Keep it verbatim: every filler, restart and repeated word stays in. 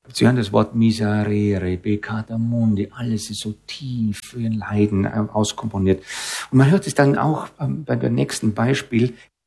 Sie hören das Wort miserere, peccata mundi, alles ist so tief für ein Leiden auskomponiert. Und man hört es dann auch bei dem nächsten Beispiel,